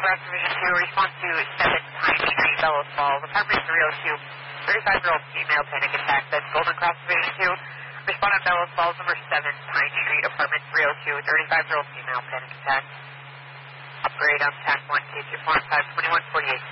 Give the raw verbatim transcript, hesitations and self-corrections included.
Cross Division two, response to seven Pine Street, Bellows Falls, apartment three oh two, thirty-five-year-old female panic attack. That's Golden Cross Division two. Respond on Bellows Falls, number seven Pine Street, apartment three oh two, thirty-five-year-old female panic attack. Upgrade on T A C one, K two four five, twenty-one forty-eight.